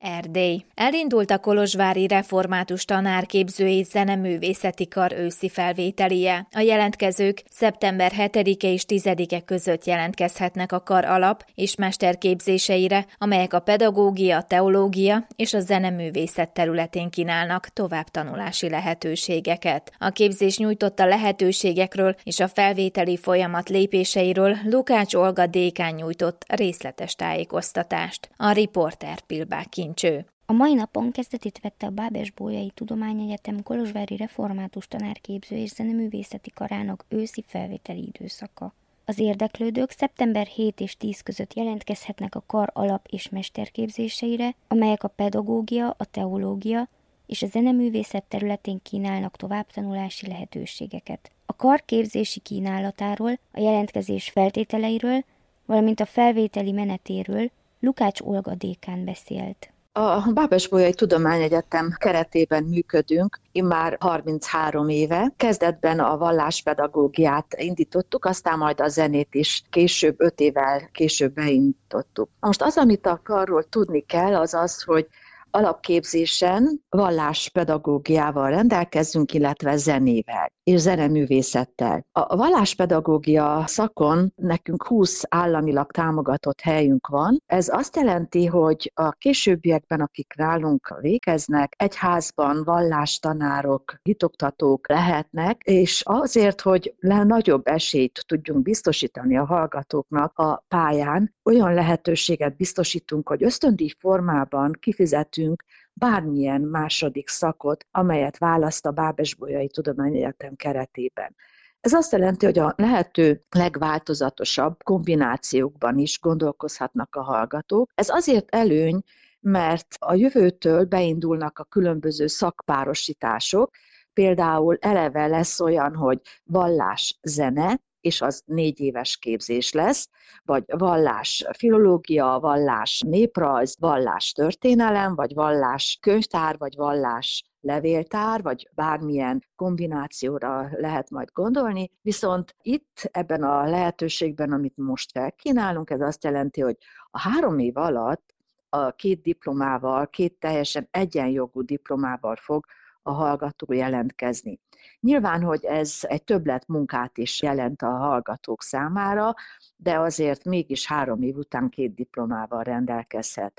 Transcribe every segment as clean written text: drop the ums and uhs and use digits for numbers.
Erdély. Elindult a kolozsvári református tanárképző és zeneművészeti kar őszi felvételie. A jelentkezők szeptember 7-e és 10-e között jelentkezhetnek a kar alap- és mesterképzéseire, amelyek a pedagógia, teológia és a zeneművészet területén kínálnak továbbtanulási lehetőségeket. A képzés nyújtotta lehetőségekről és a felvételi folyamat lépéseiről Lukács Olga dékán nyújtott részletes tájékoztatást. A riporter Pilbák Kincső. A mai napon kezdetét vette a Bábes-Bolyai Tudományegyetem kolozsvári református tanárképző és zeneművészeti karának őszi felvételi időszaka. Az érdeklődők szeptember 7 és 10 között jelentkezhetnek a kar alap- és mesterképzéseire, amelyek a pedagógia, a teológia és a zeneművészet területén kínálnak továbbtanulási lehetőségeket. A kar képzési kínálatáról, a jelentkezés feltételeiről, valamint a felvételi menetéről Lukács Olga dékán beszélt. A Bábes-Bolyai Tudományegyetem keretében működünk immár 33 éve. Kezdetben a valláspedagógiát indítottuk, aztán majd a zenét is később, 5 évvel később beindítottuk. Most az, amit a karról tudni kell, az az, hogy alapképzésen valláspedagógiával rendelkezünk, illetve zenével és zeneművészettel. A valláspedagógia szakon nekünk 20 államilag támogatott helyünk van. Ez azt jelenti, hogy a későbbiekben, akik nálunk végeznek, egyházban vallástanárok, hitoktatók lehetnek, és azért, hogy nagyobb esélyt tudjunk biztosítani a hallgatóknak a pályán, olyan lehetőséget biztosítunk, hogy ösztöndíj formában kifizetünk bármilyen második szakot, amelyet választ a Bábes-Bolyai Tudományegyetem keretében. Ez azt jelenti, hogy a lehető legváltozatosabb kombinációkban is gondolkozhatnak a hallgatók. Ez azért előny, mert a jövőtől beindulnak a különböző szakpárosítások, például eleve lesz olyan, hogy vallás-zene, és az 4 éves képzés lesz, vagy vallás filológia, vallás néprajz, vallás történelem, vagy vallás könyvtár, vagy vallás levéltár, vagy bármilyen kombinációra lehet majd gondolni. Viszont itt ebben a lehetőségben, amit most felkínálunk, ez azt jelenti, hogy a 3 év alatt a 2 diplomával, 2 teljesen egyenjogú diplomával fog a hallgató jelentkezni. Nyilván, hogy ez egy többlet munkát is jelent a hallgatók számára, de azért mégis 3 év után 2 diplomával rendelkezhet.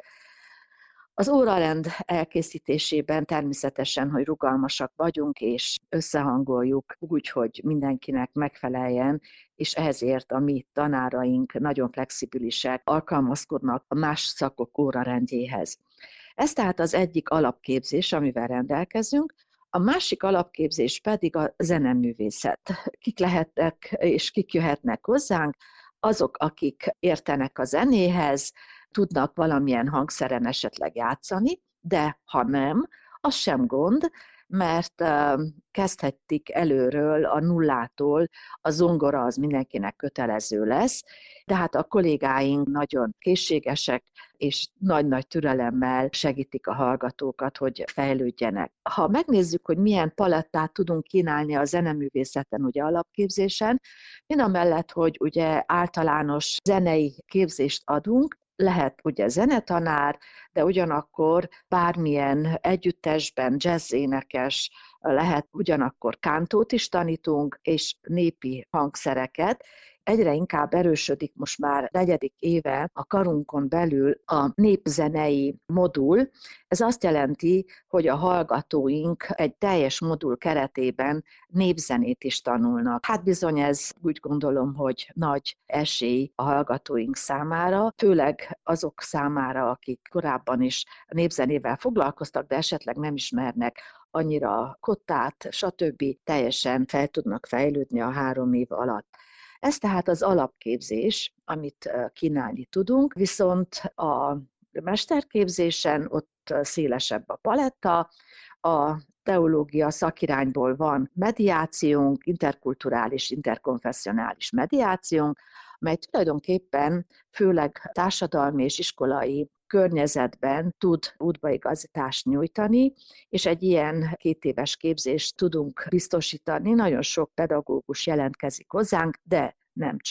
Az órarend elkészítésében természetesen, hogy rugalmasak vagyunk, és összehangoljuk úgy, hogy mindenkinek megfeleljen, és ezért a mi tanáraink nagyon flexibilisek, alkalmazkodnak a más szakok órarendjéhez. Ez tehát az egyik alapképzés, amivel rendelkezünk. A másik alapképzés pedig a zeneművészet. Kik lehetnek és kik jöhetnek hozzánk? Azok, akik értenek a zenéhez, tudnak valamilyen hangszeren esetleg játszani, de ha nem, az sem gond, mert kezdhetik előről a nullától, a zongora az mindenkinek kötelező lesz, de hát a kollégáink nagyon készségesek, és nagy-nagy türelemmel segítik a hallgatókat, hogy fejlődjenek. Ha megnézzük, hogy milyen palettát tudunk kínálni a zeneművészeten, ugye alapképzésen, mindamellett, hogy ugye általános zenei képzést adunk, lehet ugye zenetanár, de ugyanakkor bármilyen együttesben jazzénekes, lehet ugyanakkor kántót is tanítunk, és népi hangszereket. Egyre inkább erősödik most már 4. éve a karunkon belül a népzenei modul. Ez azt jelenti, hogy a hallgatóink egy teljes modul keretében népzenét is tanulnak. Hát bizony ez úgy gondolom, hogy nagy esély a hallgatóink számára, főleg azok számára, akik korábban is népzenével foglalkoztak, de esetleg nem ismernek annyira kottát, stb. Teljesen fel tudnak fejlődni a 3 év alatt. Ez tehát az alapképzés, amit kínálni tudunk, viszont a mesterképzésen ott szélesebb a paletta, a teológia szakirányból van mediációnk, interkulturális, interkonfessionális mediációnk, mely tulajdonképpen főleg társadalmi és iskolai környezetben tud útbaigazítást nyújtani, és egy ilyen 2 éves képzést tudunk biztosítani. Nagyon sok pedagógus jelentkezik hozzánk, de nem csak.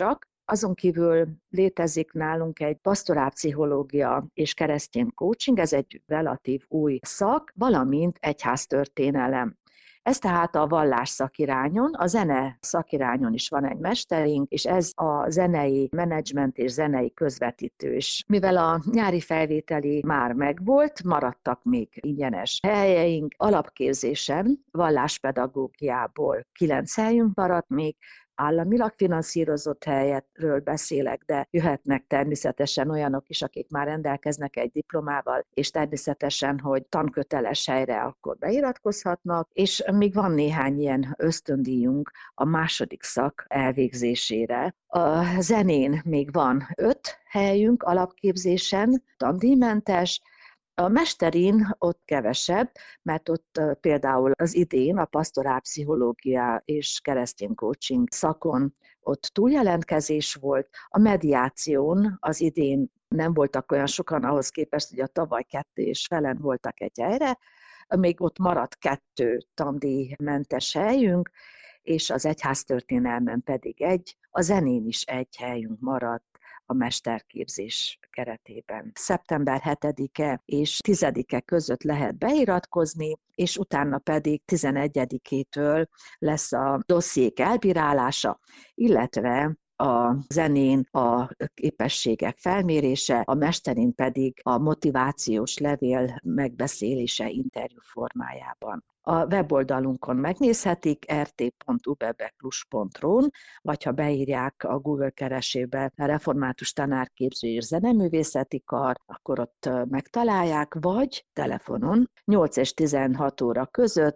Azon kívül létezik nálunk egy pastorálpszichológia és keresztény coaching, ez egy relatív új szak, valamint egyháztörténelem. Ez tehát a vallás szakirányon, a zene szakirányon is van egy mesterünk, és ez a zenei menedzsment és zenei közvetítő is. Mivel a nyári felvételi már megvolt, maradtak még ingyenes helyeink, alapképzésen, valláspedagógiából 9 helyünk maradt még, államilag finanszírozott helyről beszélek, de jöhetnek természetesen olyanok is, akik már rendelkeznek egy diplomával, és természetesen, hogy tanköteles helyre akkor beiratkozhatnak, és még van néhány ilyen ösztöndíjunk a második szak elvégzésére. A zenén még van 5 helyünk alapképzésen, tandíjmentes. A mesterin ott kevesebb, mert ott például az idén a pastorálpszichológia és keresztény coaching szakon ott túljelentkezés volt. A mediáción az idén nem voltak olyan sokan ahhoz képest, hogy a tavaly 2,5 voltak egy helyre, még ott maradt 2 tandíjmentes helyünk, és az egyháztörténelmen pedig 1, a zenén is 1 helyünk maradt a mesterképzés keretében. Szeptember 7-e és 10-e között lehet beiratkozni, és utána pedig 11-től lesz a dossziék elbírálása, illetve a zenén a képességek felmérése, a mesterén pedig a motivációs levél megbeszélése interjú formájában. A weboldalunkon megnézhetik, rt.ubebeklus.ru-n, vagy ha beírják a Google keresébe a Református Tanárképző és Zeneművészeti Kar, akkor ott megtalálják, vagy telefonon 8 és 16 óra között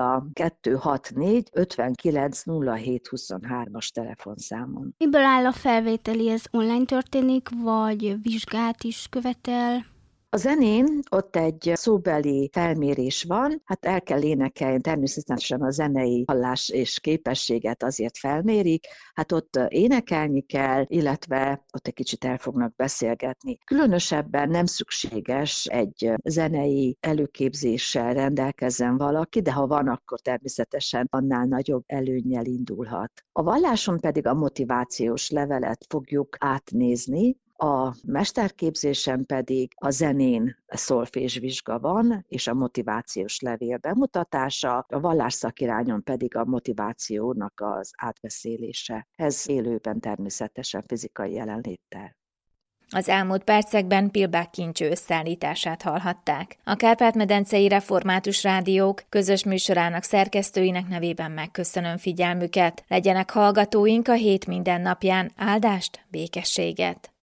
0264 59 07 23-as telefonszámon. Miből áll a felvételi? Ez online történik, vagy vizsgát is követel? A zenén ott egy szóbeli felmérés van, hát el kell énekelni, természetesen a zenei hallás és képességet azért felmérik, hát ott énekelni kell, illetve ott egy kicsit el fognak beszélgetni. Különösebben nem szükséges egy zenei előképzéssel rendelkezzen valaki, de ha van, akkor természetesen annál nagyobb előnnyel indulhat. A valláson pedig a motivációs levelet fogjuk átnézni, a mesterképzésen pedig a zenén szolfésvizsga van, és a motivációs levél bemutatása, a vallásszakirányon pedig a motivációnak az átbeszélése. Ez élőben természetesen fizikai jelenléttel. Az elmúlt percekben Pilbák Kincső összeállítását hallhatták. A Kárpát-medencei Református Rádiók közös műsorának szerkesztőinek nevében megköszönöm figyelmüket. Legyenek hallgatóink a hét minden napján áldást, békességet!